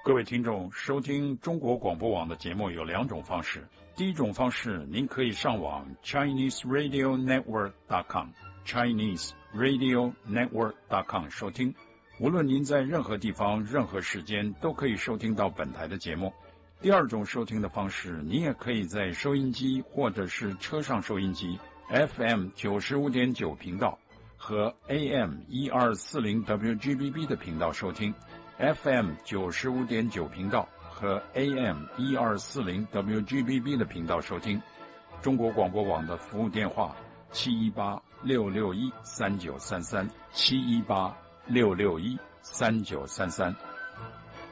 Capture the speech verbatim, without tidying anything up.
各位听众，收听中国广播网的节目有两种方式。第一种方式，您可以上网 Chinese Radio Network dot com Chinese Radio Network dot com 收听。无论您在任何地方、任何时间，都可以收听到本台的节目。第二种收听的方式，您也可以在收音机或者是车上收音机 F M 九十五点九频道和 A M 一二四零 W G B B 的频道收听。F M 九十五点九频道和 A M 一二四零 W G B B 的频道收听。中国广播网的服务电话七一八六六一三九三三七一八六六一三九三三。